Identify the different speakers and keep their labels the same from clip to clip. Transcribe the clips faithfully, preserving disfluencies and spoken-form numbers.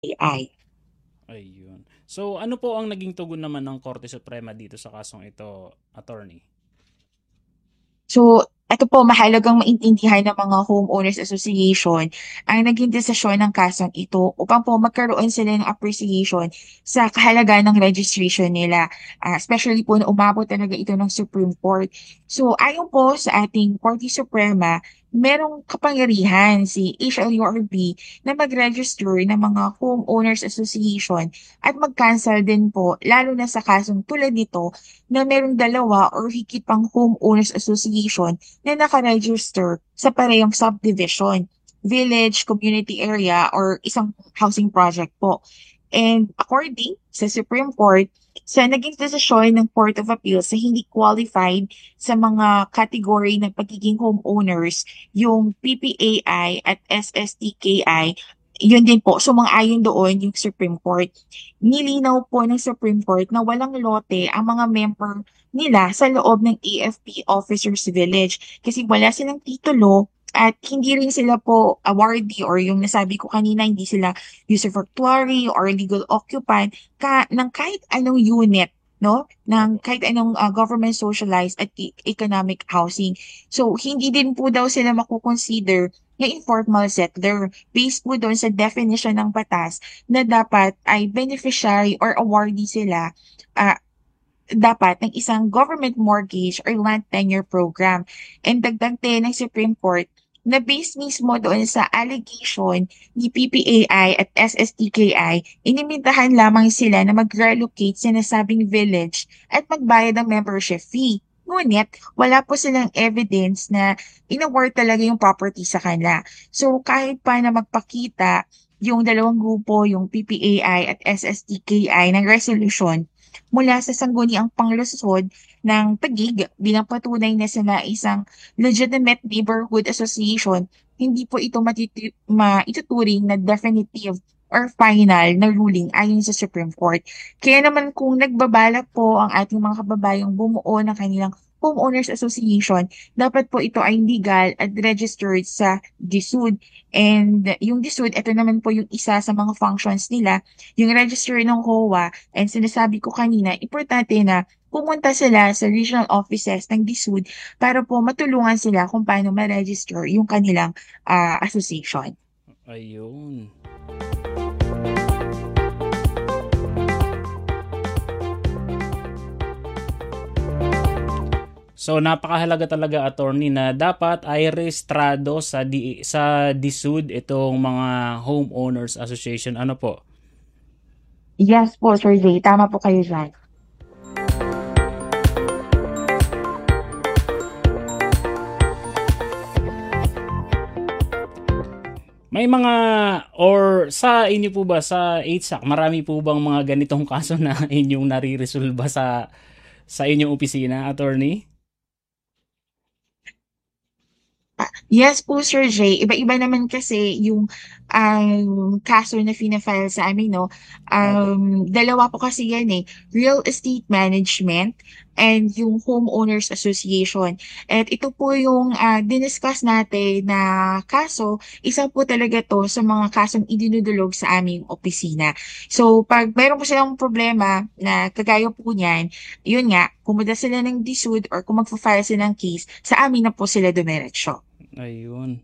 Speaker 1: A I.
Speaker 2: Ayun. So ano po ang naging tugon naman ng Korte Suprema dito sa kasong ito, attorney?
Speaker 1: So, ito po, mahalagang maintindihan ng mga homeowners association ang naging desisyon ng kasong ito upang po magkaroon sila ng appreciation sa kahalagahan ng registration nila. Ah, especially po na umabot talaga ito ng Supreme Court. So, ayon po sa ating Korte Suprema, merong kapangyarihan si H L U R B na mag-register ng mga homeowners association at mag-cancel din po, lalo na sa kasong tulad nito na merong dalawa or higit pang homeowners association na nakaregister sa parehong subdivision, village, community area, or isang housing project po. And according sa Supreme Court, sa naging desisyon ng Court of Appeals sa hindi qualified sa mga category ng pagiging homeowners, yung P P A I at S S T K I, yun din po, sumang-ayon doon yung Supreme Court. Nilinaw po ng Supreme Court na walang lote ang mga member nila sa loob ng A F P Officers Village kasi wala silang titulo at hindi rin sila po awardee or yung nasabi ko kanina, hindi sila usufructuary or legal occupant ka, ng kahit anong unit, no? Ng
Speaker 2: Opo.
Speaker 1: kahit anong uh, government socialized at e- economic housing. So, hindi din po daw sila makukonsider na informal settler based po doon sa definition ng batas na dapat ay beneficiary or awardee sila ah, dapat ng isang government mortgage or land tenure program. And dagdag din ng Supreme Court na based mismo doon sa allegation ni P P A I at S S T K I, inimbitahan lamang sila na mag-relocate sa nasabing village at magbayad ng membership fee. Ngunit, wala po silang evidence na inaward talaga yung property sa kanila. So, kahit pa na magpakita yung dalawang grupo, yung P P A I at S S T K I ng resolution, mula sa sangguniang panglusod ng Taguig bilang patunay na sila isang legitimate neighborhood association, hindi po ito matiti- maituturing na definitive or final na ruling ayon sa Supreme Court. Kaya naman kung nagbabalak po ang ating mga kababayang bumuo ng kanilang homeowners association, dapat po ito ay legal at registered sa DSUD. And yung DSUD, ito naman po yung isa sa mga functions nila, yung register ng H O A. And sinasabi ko kanina, importante na pumunta sila sa regional offices ng DSUD para po matulungan sila kung paano ma-register yung kanilang ah, association.
Speaker 2: Ayun. So napakahalaga talaga, attorney, na dapat ay rehistrado sa di, sa D S U D itong mga homeowners association. Ano po?
Speaker 1: Yes po, Sir Jay. Tama po kayo dyan.
Speaker 2: May mga or sa inyo po ba sa H S A C, marami po bang mga ganitong kaso na inyong nare-resolve sa sa inyong opisina, attorney?
Speaker 1: Ah, yes po, Sir Jay. Iba-iba naman kasi yung um, kaso na fina-file sa amin, no?
Speaker 2: Opo.
Speaker 1: Um, dalawa po kasi yan eh. Real Estate Management and yung Homeowners Association. At ito po yung uh, diniscuss natin na kaso, isa po talaga to sa mga kasong idinudulog sa aming opisina. So, pag mayroon po silang problema na kagaya po niyan, yun nga, pumunta sila ng DSUD or kung magpa-file sila ng case, sa amin na po sila dumiretso.
Speaker 2: Ayun.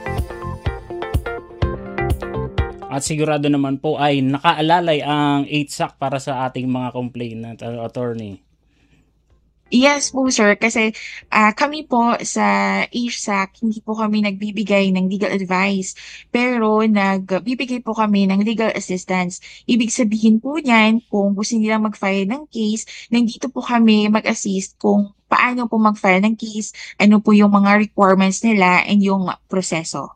Speaker 2: At sigurado naman po ay nakaalalay ang H S A C para sa ating mga complainant, uh, attorney.
Speaker 1: Yes po, sir. Kasi ah, kami po sa H S A C, hindi po kami nagbibigay ng legal advice. Pero nagbibigay po kami ng legal assistance. Ibig sabihin po niyan, kung gusto nilang mag-file ng case, nandito po kami mag-assist kung paano po mag-file ng case, ano po yung mga requirements nila, and yung proseso.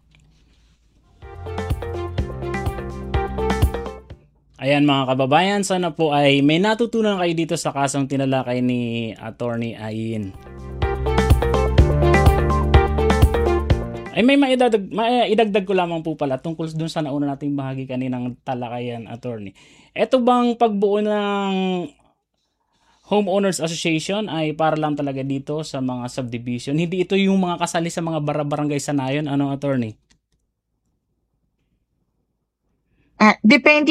Speaker 2: Ayan mga kababayan, sana po ay may natutunan kayo dito sa kasong tinalakay ni Attorney Ayin. Ay may maidagdag, maidagdag ko lamang po pala tungkol dun sa nauna nating bahagi kaninang talakayan, attorney. Ito bang pagbuo ng Homeowners Association ay para lang talaga dito sa mga subdivision? Hindi ito yung mga kasali sa mga bara-barangay sanayon, ano, attorney?
Speaker 1: Ah, depende